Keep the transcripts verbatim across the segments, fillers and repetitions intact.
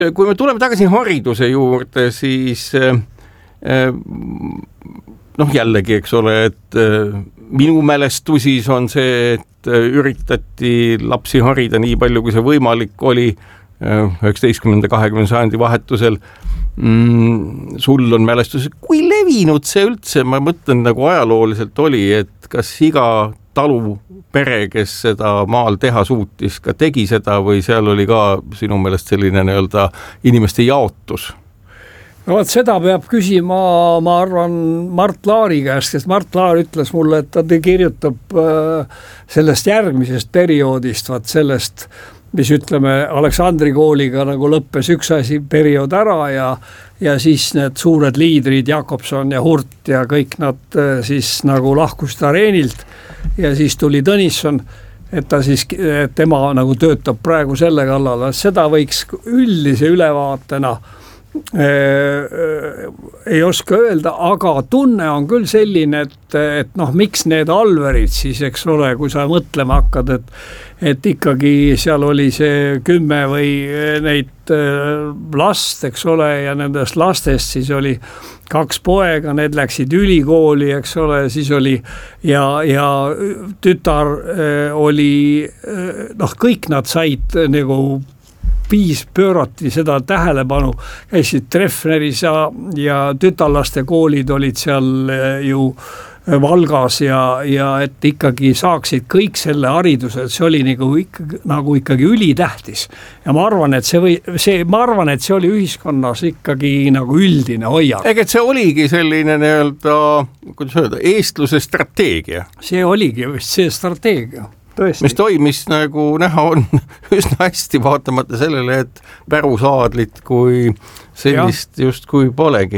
kui me tuleme tagasi hariduse juurde, siis noh jällegi, eks ole, et minu mälestusis on see, et üritati lapsi harida nii palju, kui see võimalik oli üheksateistkümnenda kahekümnenda sajandi vahetusel. Mm, sul on mälestus, kui levinud see üldse, ma mõtlen nagu ajalooliselt oli, et kas iga talu pere, kes seda maal teha suutis, ka tegi seda või seal oli ka sinu meelest selline nii-öelda inimeste jaotus? No vaat seda peab küsima, ma arvan, Mart Laari käest, sest Mart Laar ütles mulle, et ta kirjutab sellest järgmisest perioodist, vaat sellest, mis ütleme Aleksandri kooliga nagu lõppes üks asi periood ära ja, ja siis need suured liidrid Jakobson ja Hurt ja kõik nad siis nagu lahkusid areenilt ja siis tuli Tõnisson, et ta siis, et tema nagu töötab praegu selle kallal, seda võiks üldise ülevaatena ei oska öelda, aga tunne on küll selline, et, et noh, miks need Alverid siis, eks ole, kui sa mõtlema hakkad, et, et ikkagi seal oli see kümme või neid last, eks ole, ja nendest lastest siis oli kaks poega, need läksid ülikooli, eks ole, siis oli ja, ja tütar oli, noh, kõik nad said nagu piis pöörati seda tähelepanu, käisid Treffneris ja, ja tütarlaste koolid olid seal ju Valgas ja, ja et ikkagi saaksid kõik selle hariduse, et see oli nagu ikkagi, nagu ikkagi ülitähtis. Ja ma arvan, et see või, see, ma arvan, et see oli ühiskonnas ikkagi nagu üldine hoiak. Ega see oligi selline nii-öelda, kuidas öelda, eestluse strateegia. See oligi vist see strateegia. Tõesti. Mis toimis nagu näha on üsna hästi vaatamata sellele, et pärusaadlit kui sellist ja. Just kui polegi.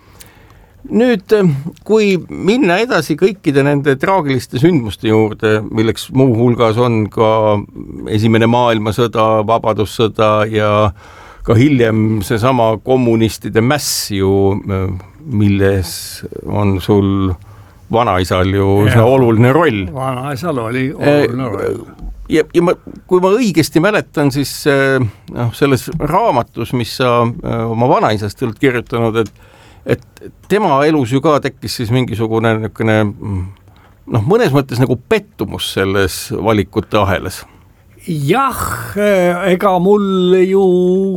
Nüüd, kui minna edasi kõikide nende traagiliste sündmuste juurde, milleks muu hulgas on ka esimene maailmasõda, vabadussõda ja ka hiljem seesama kommunistide mäss ju, milles on sul vanaisal ju ja, oluline roll. Vanaisal oli oluline roll. Ja, ja ma, kui ma õigesti mäletan, siis noh, selles raamatus, mis sa oma vanaisast oled kirjutanud, et, et tema elus ju ka tekkis siis mingisugune niisugune, noh, mõnes mõttes nagu pettumus selles valikute aheles. Jah, ega mul ju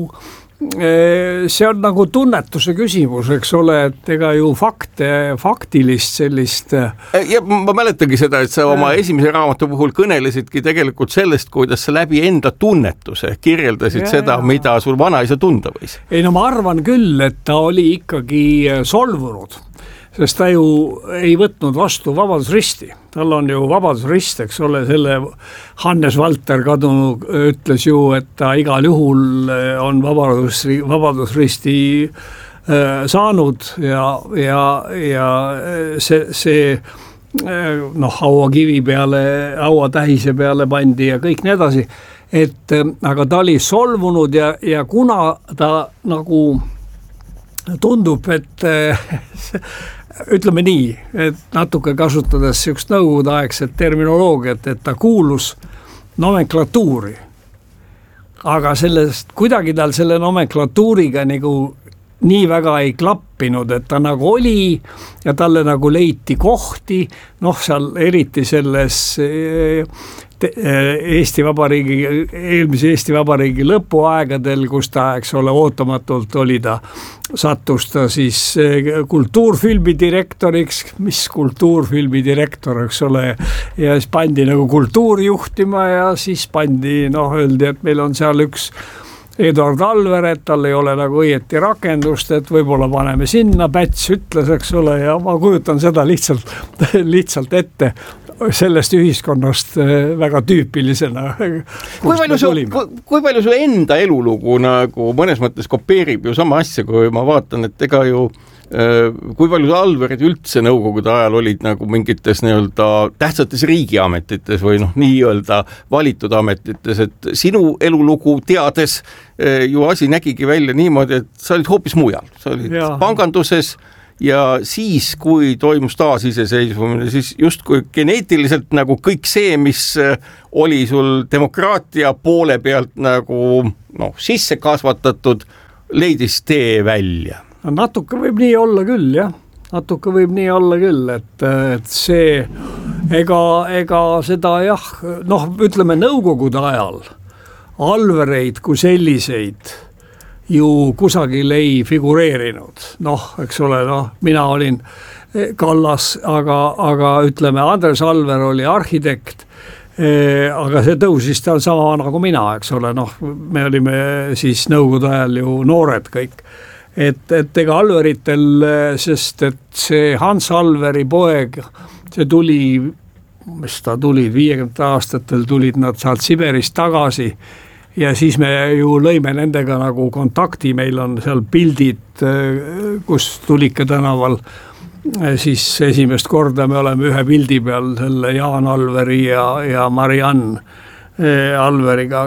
see on nagu tunnetuse küsimus, eks ole, et ega ju fakte, faktilist sellist. Ja ma mäletangi seda, et sa oma esimese raamatu puhul kõnelesidki tegelikult sellest, kuidas sa läbi enda tunnetuse kirjeldasid ja, seda, ja. Mida sul vanaisa tunda võis. Ei no ma arvan küll, et ta oli ikkagi solvunud, sest ta ju ei võtnud vastu Vabadusristi. Tal on ju Vabadusrist, eks ole, selle Hannes Valter kadunu ütles ju, et ta igal juhul on Vabadusri, Vabadusristi äh, saanud ja, ja, ja see, see noh, hauakivi peale, hauatähise peale pandi ja kõik nii edasi. Et, aga ta oli solvunud ja, ja kuna ta nagu tundub, et ütleme nii, et natuke kasutades sihukest nõukogudeaegset terminoloogiat, et ta kuulus nomenklatuuri. Aga sellest, kuidagi tal selle nomenklatuuriga nagu nii väga ei klappinud, et ta nagu oli ja talle nagu leiti kohti, noh seal eriti selles Eesti Vabariigi, eelmise Eesti Vabariigi lõpuaegadel, kus ta, eks ole, ootamatult oli ta, sattus ta siis kultuurfilmi direktoriks, mis kultuurfilmi direktor, eks ole, ja siis pandi nagu kultuuri juhtima ja siis pandi, noh, öeldi, et meil on seal üks Eduard Alver, et tal ei ole nagu õieti rakendust, et võib-olla paneme sinna, Päts ütles, eks ole, ja ma kujutan seda lihtsalt, lihtsalt ette sellest ühiskonnast väga tüüpilisena. Kui palju, su, kui, kui palju su enda elulugu nagu mõnes mõttes kopeerib ju sama asja, kui ma vaatan, et ega ju kui palju Alverid üldse nõukogude ajal olid nagu mingites nii-öelda tähtsates riigiametites või noh, nii-öelda valitud ametites, et sinu elulugu teades ju asi nägigi välja niimoodi, et sa olid hoopis mujal. Sa olid ja. Panganduses ja siis, kui toimus taasiseseisvumine, siis justkui geneetiliselt nagu kõik see, mis oli sul demokraatia poole pealt nagu noh, sisse kasvatatud, leidis tee välja. Natuke võib nii olla küll, jah. Natuke võib nii olla küll, et, et see, ega, ega seda jah, noh, ütleme nõukogude ajal Alvereid kui selliseid ju kusagil ei figureerinud. Noh, eks ole, noh, mina olin Kallas, aga, aga ütleme, Andres Alver oli arhitekt, aga see tõusis tal sama nagu mina, eks ole, noh, me olime siis nõukogude ajal ju noored kõik. Et, et ega Alveritel, sest et see Hans Alveri poeg, see tuli, mis ta tuli, viiekümnendate aastatel tulid nad sealt Siberist tagasi, ja siis me ju lõime nendega nagu kontakti, meil on seal pildid, kus Tulike tänaval, siis esimest korda me oleme ühe pildi peal selle Jaan Alveri ja, ja Mariann Alveriga,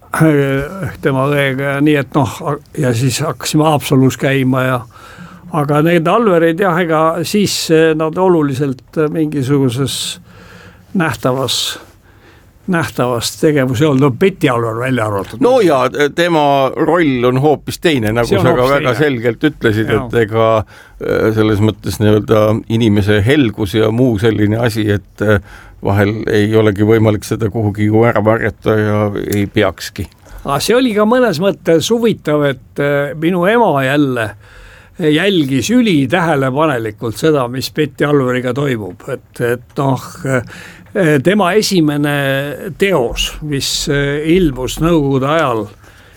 tema õega, ja nii et noh, ja siis hakkasime Haapsalus käima ja aga need Alverid jah, ega siis nad oluliselt mingisuguses nähtavas nähtavast tegevuse olnud, no Betty Alver välja arvatud. No ja tema roll on hoopis teine, nagu sa ka väga teine. Selgelt ütlesid, ja. Et ega selles mõttes nii-öelda inimese helgus ja muu selline asi, et vahel ei olegi võimalik seda kuhugi ju ära varjata ja ei peakski. Aga see oli ka mõnes mõttes huvitav, et minu ema jälle jälgis üli tähelepanelikult seda, mis Betty Alveriga toimub, et, et noh, tema esimene teos, mis ilmus nõukogude ajal,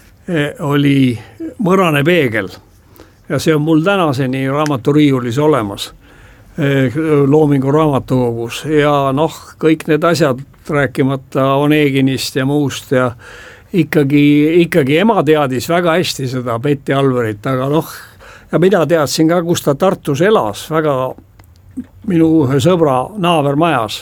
oli Mõrane peegel ja see on mul tänaseni raamaturiiulis olemas Loomingu raamatukogus ja noh, kõik need asjad rääkimata Oneginist ja muust ja ikkagi, ikkagi ema teadis väga hästi seda Betty Alverit, aga noh, ja mina teadsin ka, kus ta Tartus elas, väga minu ühe sõbra naabermajas.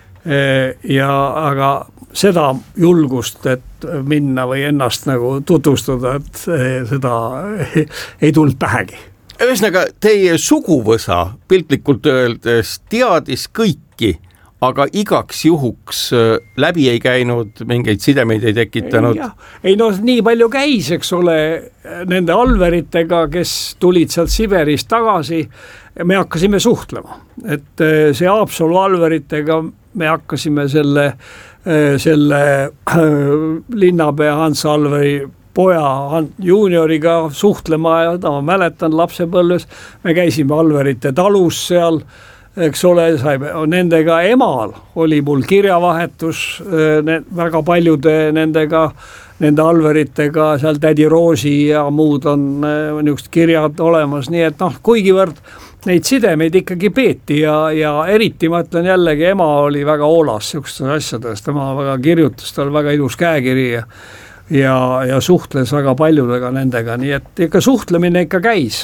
Ja aga seda julgust, et minna või ennast nagu tutvustada, et seda ei tulnud pähegi. Ühesõnaga, teie suguvõsa piltlikult öeldes teadis kõiki, aga igaks juhuks läbi ei käinud, mingeid sidemeid ei tekitanud. Ei, ei no nii palju käis, eks ole, nende Alveritega, kes tulid sealt Siberist tagasi, me hakkasime suhtlema. Et see Haapsalu Alveritega me hakkasime selle, selle linnapea Hans Alveri poja juunioriga suhtlema ja ta ma mäletan lapsepõlves, me käisime Alverite talus seal, eks ole, saime, nendega emal oli mul kirjavahetus ne, väga paljude nendega, nende Alveritega, seal tädi Roosi ja muud on niisugused kirjad olemas, nii et noh, kuigivõrd neid sidemeid ikkagi peeti ja, ja eriti ma ütlen jällegi, ema oli väga hoolas niisugustes asjades, tema väga kirjutas, tal väga ilus käekiri ja, ja, ja suhtles väga paljudega nendega, nii et ikka suhtlemine ikka käis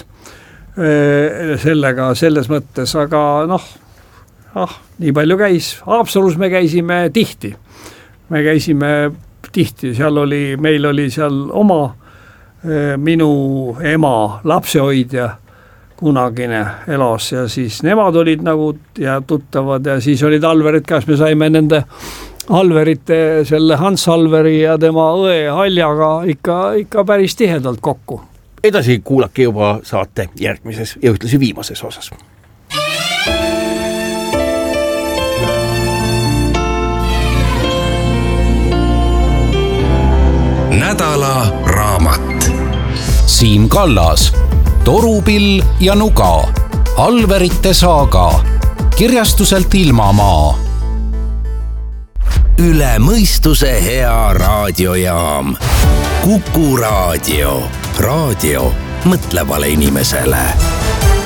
sellega selles mõttes, aga noh, ah, nii palju käis. Haapsalus me käisime tihti, me käisime tihti, seal oli, meil oli seal oma minu ema lapsehoidja kunagine elas ja siis nemad olid nagu ja tuttavad ja siis olid Alverid, kas me saime nende Alverite, selle Hans Alveri ja tema õe Haljaga ikka, ikka päris tihedalt kokku. Edasi kuulake juba saate järgmises ja ühtlasi viimases osas. Nädala raamat. Siim Kallas, Torupill ja nuga, Alverite saaga, kirjastuselt Ilmamaa. Üle mõistuse hea raadiojaam. Kuku raadio. Raadio mõtlevale inimesele.